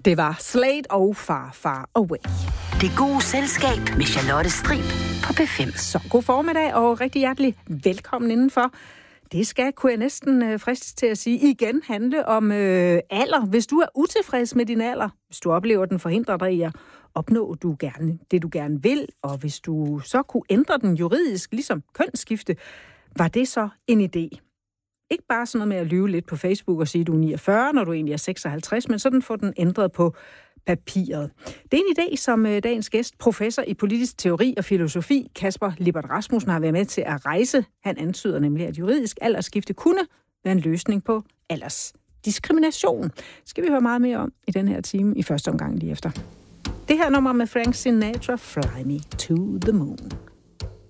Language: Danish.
Det var Slade og Far Away. Det gode selskab med Charlotte Strib på P5. Så god formiddag og rigtig hjertelig velkommen indenfor. Det skal, kunne jeg næsten fristes til at sige, igen handle om alder. Hvis du er utilfreds med din alder, hvis du oplever, at den forhindrer dig i at opnå det, du gerne vil, og hvis du så kunne ændre den juridisk, ligesom kønsskifte, var det så en idé? Ikke bare sådan noget med at lyve lidt på Facebook og sige, at du er 49, når du egentlig er 56, men sådan får den ændret på papiret. Det er en idé, som dagens gæst, professor i politisk teori og filosofi, Kasper Lippert Rasmussen, har været med til at rejse. Han antyder nemlig, at juridisk aldersskifte kunne være en løsning på aldersdiskrimination. Skal vi høre meget mere om i den her time i første omgang lige efter. Det her nummer med Frank Sinatra, Fly Me to the Moon.